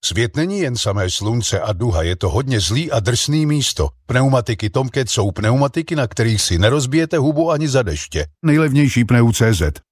Svět není jen samé slunce a duha, je to hodně zlý a drsný místo. Pneumatiky Tomcat jsou pneumatiky, na kterých si nerozbijete hubu ani za deště. Nejlevnější Pneu.cz